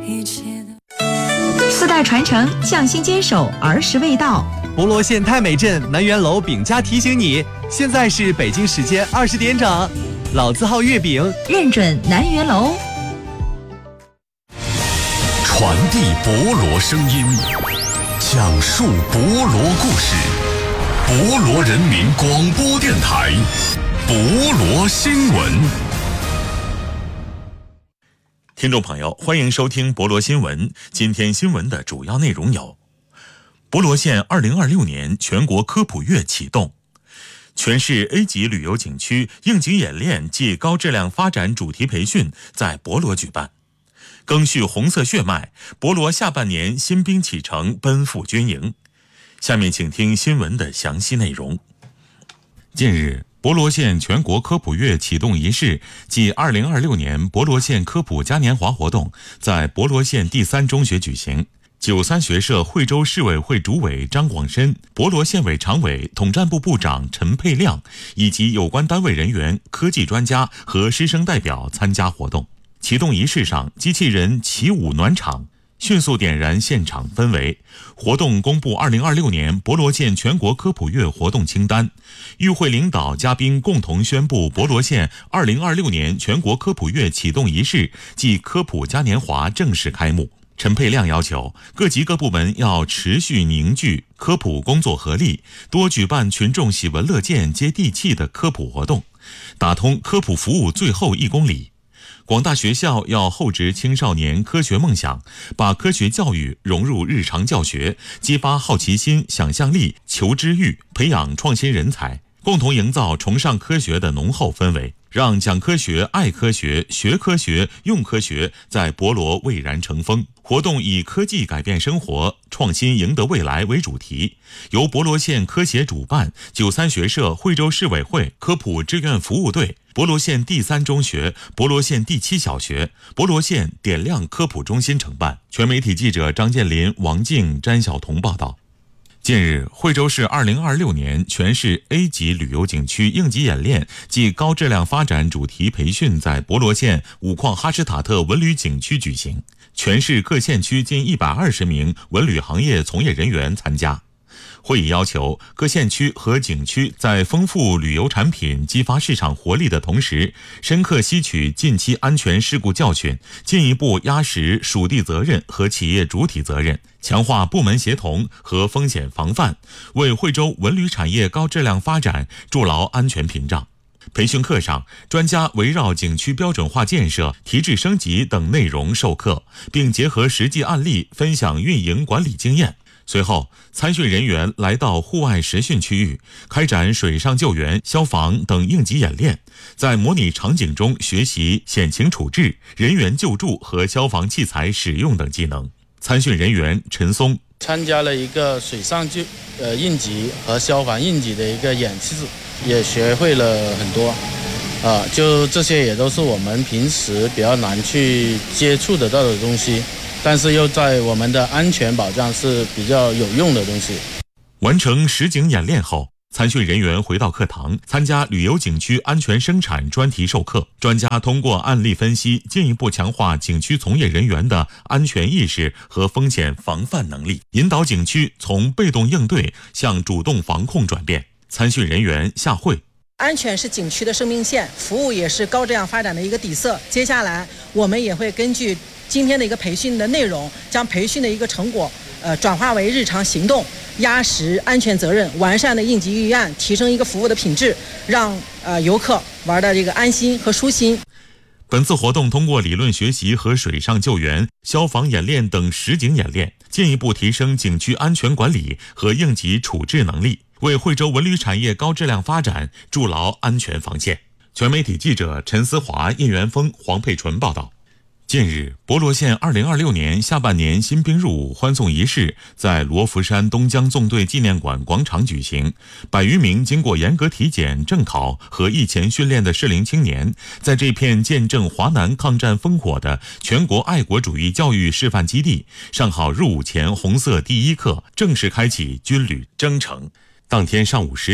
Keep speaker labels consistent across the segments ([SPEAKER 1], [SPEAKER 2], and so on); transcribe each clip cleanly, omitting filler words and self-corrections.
[SPEAKER 1] 4代传承，匠心坚守，儿时味道。
[SPEAKER 2] 博罗县太美镇南园楼饼家提醒你，现在是北京时间20点整，老字号月饼
[SPEAKER 1] 认准南园楼。
[SPEAKER 3] 传递博罗声音，讲述博罗故事，博罗人民广播电台，博罗新闻。
[SPEAKER 4] 听众朋友，欢迎收听博罗新闻。今天新闻的主要内容有：博罗县2026年全国科普月启动，全市 A 级旅游景区应急演练暨高质量发展主题培训在博罗举办。赓续红色血脉，博罗下半年新兵启程，奔赴军营。下面请听新闻的详细内容。近日，博罗县全国科普月启动仪式暨2026年博罗县科普嘉年华活动在博罗县第3中学举行。93学社惠州市委会主委张广深、博罗县委常委、统战部部长陈佩亮以及有关单位人员、科技专家和师生代表参加活动。启动仪式上，机器人起舞暖场，迅速点燃现场氛围。活动公布2026年博罗县全国科普月活动清单，与会领导嘉宾共同宣布博罗县2026年全国科普月启动仪式暨科普嘉年华正式开幕。陈佩亮要求各级各部门要持续凝聚科普工作合力，多举办群众喜闻乐见、接地气的科普活动，打通科普服务最后1公里。广大学校要厚植青少年科学梦想，把科学教育融入日常教学，激发好奇心、想象力、求知欲，培养创新人才，共同营造崇尚科学的浓厚氛围，让讲科学、爱科学、学科学、用科学在博罗蔚然成风。活动以科技改变生活，创新赢得未来为主题，由博罗县科协主办，93学社惠州市委会科普志愿服务队、博罗县第3中学、博罗县第7小学、博罗县点亮科普中心承办。全媒体记者张建林、王静、詹晓彤报道。近日，惠州市2026年全市 A 级旅游景区应急演练暨高质量发展主题培训在博罗县五矿哈什塔特文旅景区举行，全市各县区近120名文旅行业从业人员参加。会议要求各县区和景区在丰富旅游产品、激发市场活力的同时，深刻吸取近期安全事故教训，进一步压实属地责任和企业主体责任，强化部门协同和风险防范，为惠州文旅产业高质量发展筑牢安全屏障。培训课上，专家围绕景区标准化建设、提质升级等内容授课，并结合实际案例分享运营管理经验。随后，参训人员来到户外实训区域，开展水上救援、消防等应急演练，在模拟场景中学习险情处置、人员救助和消防器材使用等技能。参训人员陈松
[SPEAKER 5] 参加了一个水上应急和消防应急的一个演示，也学会了很多。就这些也都是我们平时比较难去接触得到的东西，但是又在我们的安全保障是比较有用的东西。
[SPEAKER 4] 完成实景演练后，参训人员回到课堂，参加旅游景区安全生产专题授课。专家通过案例分析，进一步强化景区从业人员的安全意识和风险防范能力，引导景区从被动应对向主动防控转变。参训人员下会。
[SPEAKER 6] 安全是景区的生命线，服务也是高质量发展的一个底色。接下来我们也会根据今天的一个培训的内容，将培训的一个成果转化为日常行动，压实安全责任，完善的应急预案，提升一个服务的品质，让游客玩的这个安心和舒心。
[SPEAKER 4] 本次活动通过理论学习和水上救援、消防演练等实景演练，进一步提升景区安全管理和应急处置能力，为惠州文旅产业高质量发展筑牢安全防线。全媒体记者陈思华、叶元峰、黄佩纯报道。近日，博罗县2026年下半年新兵入伍欢送仪式在罗浮山东江纵队纪念馆广场举行。100余名经过严格体检、正考和役前训练的适龄青年，在这片见证华南抗战烽火的全国爱国主义教育示范基地，上好入伍前红色第一课，正式开启军旅征程。当天上午10点，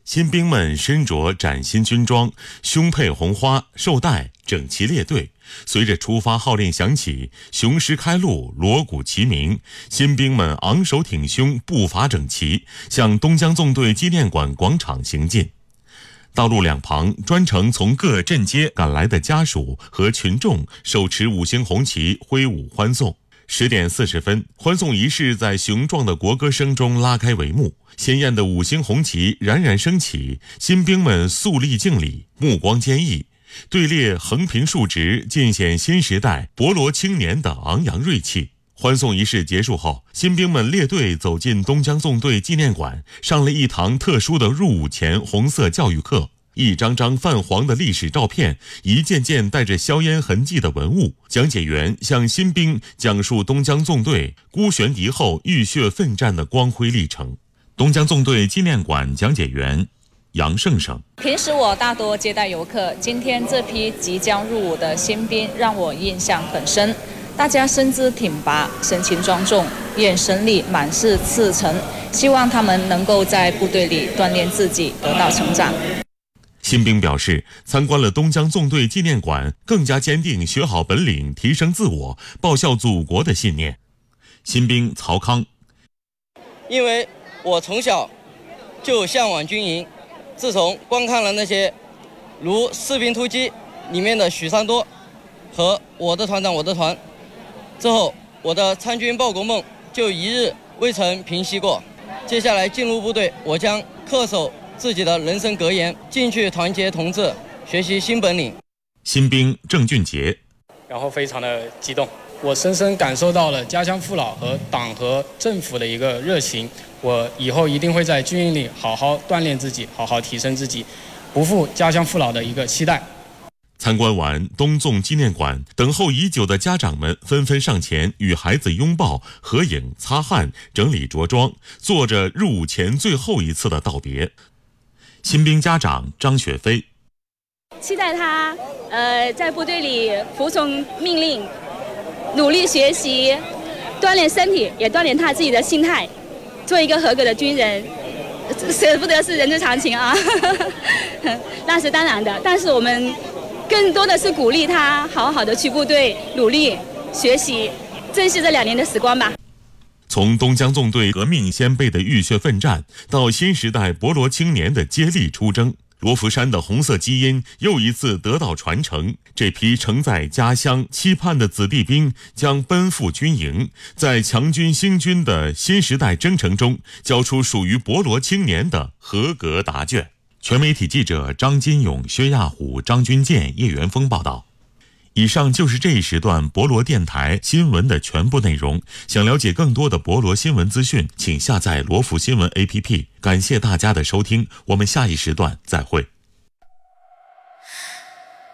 [SPEAKER 4] 新兵们身着崭新军装，胸佩红花，绶带，整齐列队。随着出发号令响起，雄狮开路，锣鼓齐鸣，新兵们昂首挺胸，步伐整齐，向东江纵队纪念馆广场行进。道路两旁，专程从各镇街赶来的家属和群众手持5星红旗挥舞欢送。10点40分，欢送仪式在雄壮的国歌声中拉开帷幕，鲜艳的5星红旗冉冉升起，新兵们肃立敬礼，目光坚毅，队列横平竖直，尽显新时代博罗青年的昂扬锐气。欢送仪式结束后，新兵们列队走进东江纵队纪念馆，上了一堂特殊的入伍前红色教育课。一张张泛黄的历史照片，一件件带着硝烟痕迹的文物，讲解员向新兵讲述东江纵队孤悬敌后浴血奋战的光辉历程。东江纵队纪念馆讲解员杨胜胜：
[SPEAKER 7] 平时我大多接待游客，今天这批即将入伍的新兵让我印象很深。大家身姿挺拔，神情庄重，眼神里满是赤诚，希望他们能够在部队里锻炼自己，得到成长。
[SPEAKER 4] 新兵表示，参观了东江纵队纪念馆，更加坚定学好本领、提升自我、报效祖国的信念。新兵曹康：
[SPEAKER 8] 因为我从小就向往军营，自从观看了那些如《士兵突击》里面的许三多和我的团长我的团之后，我的参军报国梦就一日未曾平息过。接下来进入部队，我将恪守自己的人生格言，进去团结同志，学习新本领。
[SPEAKER 4] 新兵郑俊杰：
[SPEAKER 9] 然后非常的激动，我深深感受到了家乡父老和党和政府的一个热情。我以后一定会在军营里好好锻炼自己，好好提升自己，不负家乡父老的一个期待。
[SPEAKER 4] 参观完东纵纪念馆，等候已久的家长们纷纷上前与孩子拥抱、合影、擦汗、整理着装，做着入伍前最后一次的道别。新兵家长张雪飞：
[SPEAKER 10] 期待他在部队里服从命令，努力学习，锻炼身体，也锻炼他自己的心态，做一个合格的军人。舍不得是人之常情啊，那是当然的。但是我们更多的是鼓励他好好的去部队努力学习，珍惜这2年的时光吧。
[SPEAKER 4] 从东江纵队革命先辈的浴血奋战，到新时代博罗青年的接力出征，罗浮山的红色基因又一次得到传承。这批承载家乡期盼的子弟兵将奔赴军营，在强军兴军的新时代征程中，交出属于博罗青年的合格答卷。全媒体记者张金勇、薛亚虎、张军健、叶元峰报道。以上就是这一时段博罗电台新闻的全部内容。想了解更多的博罗新闻资讯，请下载罗浮新闻 APP。感谢大家的收听，我们下一时段再会。